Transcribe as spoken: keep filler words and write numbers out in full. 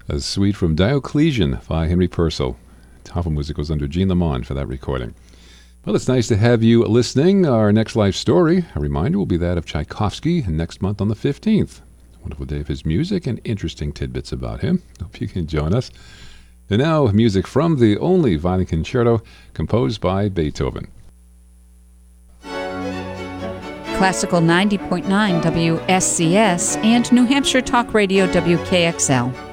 A suite from Diocletian by Henry Purcell. Top of music was under Jean Lamond for that recording. Well, it's nice to have you listening. Our next life story, a reminder, will be that of Tchaikovsky next month on the fifteenth. Wonderful day of his music and interesting tidbits about him. Hope you can join us. And now, music from the only violin concerto composed by Beethoven. Classical ninety point nine W S C S and New Hampshire Talk Radio W K X L.